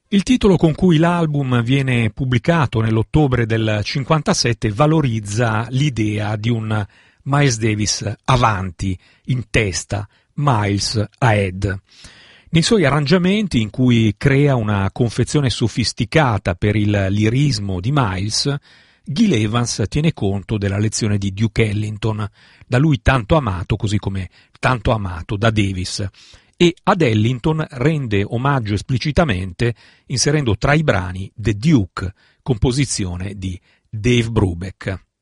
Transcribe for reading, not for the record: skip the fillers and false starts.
Il titolo con cui l'album viene pubblicato nell'ottobre del 57 valorizza l'idea di un Miles Davis avanti, in testa, Miles ahead. Nei suoi arrangiamenti, in cui crea una confezione sofisticata per il lirismo di Miles, Gil Evans tiene conto della lezione di Duke Ellington, da lui tanto amato così come tanto amato da Davis, e ad Ellington rende omaggio esplicitamente inserendo tra i brani The Duke, composizione di Dave Brubeck.